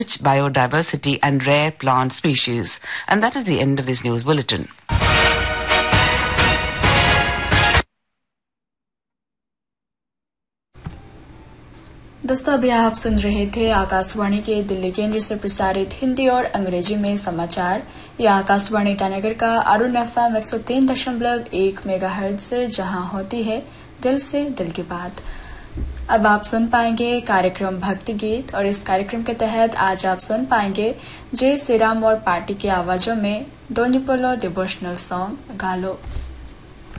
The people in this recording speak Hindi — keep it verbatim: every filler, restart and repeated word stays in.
biodiversity and rare plant species. And that is the end of this news bulletin. दोस्तों अभी आप सुन रहे थे आकाशवाणी के दिल्ली केंद्र से प्रसारित हिंदी और अंग्रेजी में समाचार। यह आकाशवाणी ईटानगर का अरुण एफएम एक सौ तीन दशमलव एक मेगाहर्ट्ज से जहां होती है दिल से दिल की बात। अब आप सुन पाएंगे कार्यक्रम भक्ति गीत और इस कार्यक्रम के तहत आज आप सुन पाएंगे जय श्री राम और पार्टी की आवाजों में दोनिपोलो डिवोशनल सॉन्ग गालो।